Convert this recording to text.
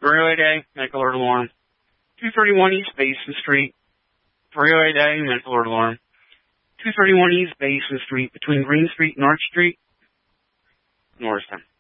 308A, make alert alarm. 231 East Basin Street, 308A, make alert alarm. 231 East Basin Street, between Green Street and Arch Street, Norristown.